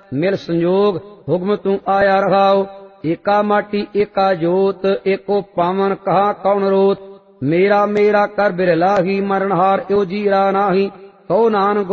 मिल संजोग हुक्म तू आया रहाओ। एका माटी एका जोत एको पावन कहा कौन रोत। मेरा मेरा कर बिरलाही मरणहार यो जीरा नाही। कहो नानक